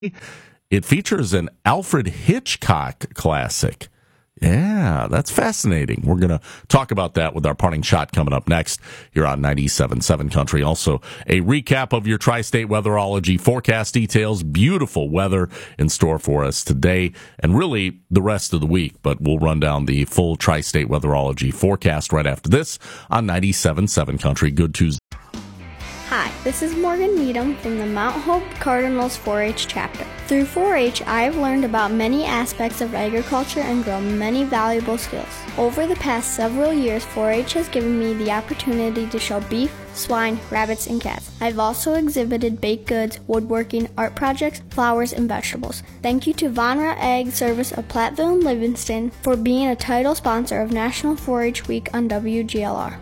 It features an Alfred Hitchcock classic. Yeah, that's fascinating. We're going to talk about that with our parting shot coming up next here on 97.7 Country. Also, a recap of your Tri-State Weatherology forecast details. Beautiful weather in store for us today and really the rest of the week. But we'll run down the full Tri-State Weatherology forecast right after this on 97.7 Country. Good Tuesday. Hi, this is Morgan Needham from the Mount Hope Cardinals 4-H chapter. Through 4-H, I have learned about many aspects of agriculture and grown many valuable skills. Over the past several years, 4-H has given me the opportunity to show beef, swine, rabbits, and cats. I've also exhibited baked goods, woodworking, art projects, flowers, and vegetables. Thank you to Vonra Ag Service of Platteville and Livingston for being a title sponsor of National 4-H Week on WGLR.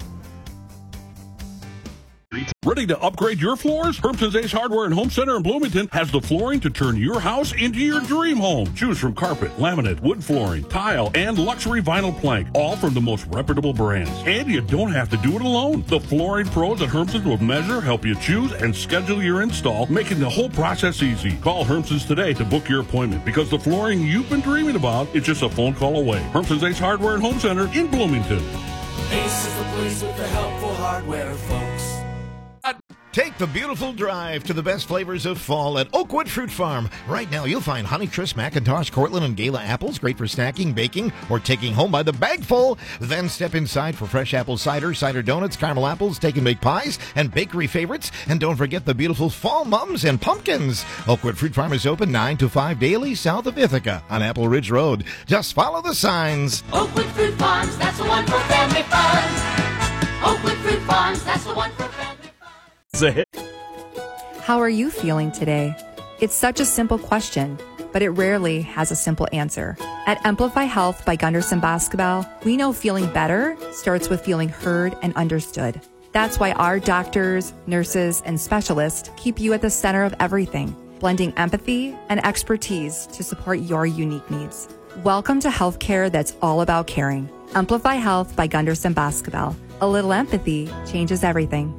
Ready to upgrade your floors? Hermson's Ace Hardware and Home Center in Bloomington has the flooring to turn your house into your dream home. Choose from carpet, laminate, wood flooring, tile, and luxury vinyl plank, all from the most reputable brands. And you don't have to do it alone. The flooring pros at Hermson's will measure, help you choose, and schedule your install, making the whole process easy. Call Hermson's today to book your appointment because the flooring you've been dreaming about is just a phone call away. Hermson's Ace Hardware and Home Center in Bloomington. Ace is the place with the helpful hardware, folks. Take the beautiful drive to the best flavors of fall at Oakwood Fruit Farm. Right now, you'll find Honeycrisp, Macintosh, Cortland, and Gala apples, great for snacking, baking, or taking home by the bagful. Then step inside for fresh apple cider, cider donuts, caramel apples, take and bake pies, and bakery favorites. And don't forget the beautiful fall mums and pumpkins. Oakwood Fruit Farm is open 9 to 5 daily south of Ithaca on Apple Ridge Road. Just follow the signs. Oakwood Fruit Farms, that's the one for family fun. Oakwood Fruit Farms, that's the one for family fun. How are you feeling today? It's such a simple question, but it rarely has a simple answer. At Amplify Health by Gunderson Basketball, we know feeling better starts with feeling heard and understood. That's why our doctors, nurses, and specialists keep you at the center of everything, blending empathy and expertise to support your unique needs. Welcome to healthcare that's all about caring. Amplify Health by Gunderson Basketball. A little empathy changes everything.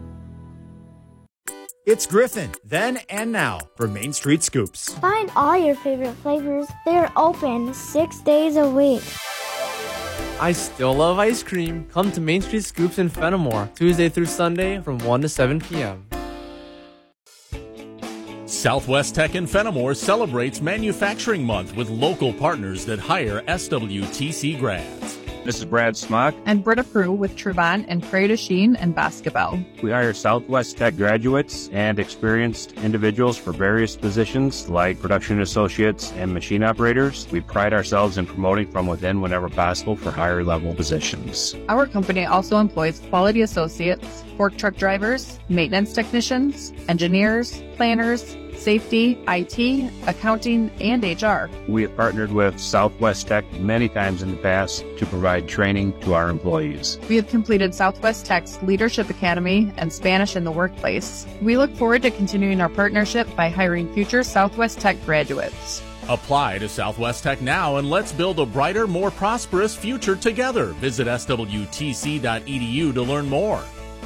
It's Griffin, then and now, for Main Street Scoops. Find all your favorite flavors. They're open 6 days a week. I still love ice cream. Come to Main Street Scoops in Fenimore, Tuesday through Sunday from 1 to 7 p.m. Southwest Tech in Fenimore celebrates Manufacturing Month with local partners that hire SWTC grads. This is Brad Smock and Britta Prue with Truvant and Prada Sheen and Basketball. We hire Southwest Tech graduates and experienced individuals for various positions like production associates and machine operators. We pride ourselves in promoting from within whenever possible for higher level positions. Our company also employs quality associates, fork truck drivers, maintenance technicians, engineers, planners, safety, IT, accounting, and HR. We have partnered with Southwest Tech many times in the past to provide training to our employees. We have completed Southwest Tech's Leadership Academy and Spanish in the Workplace. We look forward to continuing our partnership by hiring future Southwest Tech graduates. Apply to Southwest Tech now and let's build a brighter, more prosperous future together. Visit swtc.edu to learn more.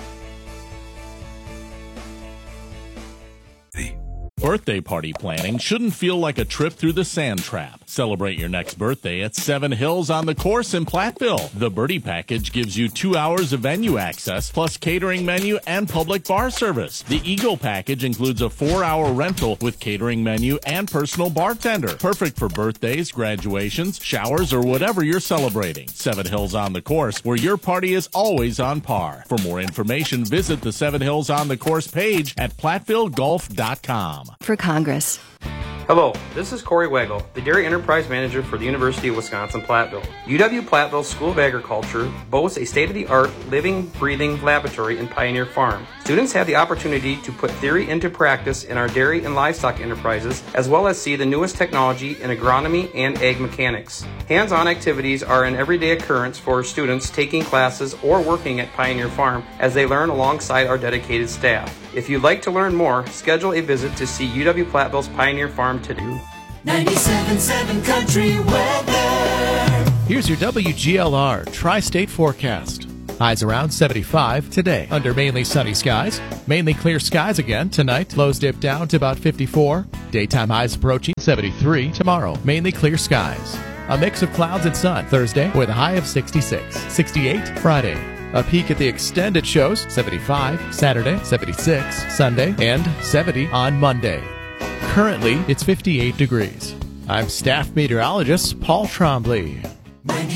Birthday party planning shouldn't feel like a trip through the sand trap. Celebrate your next birthday at Seven Hills on the Course in Platteville. The Birdie Package gives you 2 hours of venue access, plus catering menu and public bar service. The Eagle Package includes a 4-hour rental with catering menu and personal bartender. Perfect for birthdays, graduations, showers, or whatever you're celebrating. Seven Hills on the Course, where your party is always on par. For more information, visit the Seven Hills on the Course page at PlattvilleGolf.com. For Congress. Hello, this is Corey Waggle, the Dairy Enterprise Manager for the University of Wisconsin-Platteville. UW-Platteville School of Agriculture boasts a state-of-the-art living, breathing laboratory and Pioneer Farm. Students have the opportunity to put theory into practice in our dairy and livestock enterprises, as well as see the newest technology in agronomy and ag mechanics. Hands-on activities are an everyday occurrence for students taking classes or working at Pioneer Farm as they learn alongside our dedicated staff. If you'd like to learn more, schedule a visit to see UW-Platteville's Pioneer Farm today. 97.7 Country Weather. Here's your WGLR Tri-State forecast. Highs around 75 today under mainly sunny skies. Mainly clear skies again tonight. Lows dip down to about 54. Daytime highs approaching 73 tomorrow. Mainly clear skies. A mix of clouds and sun Thursday with a high of 66. 68 Friday. A peek at the extended shows, 75 Saturday, 76 Sunday, and 70 on Monday. Currently, it's 58 degrees. I'm staff meteorologist Paul Trombley.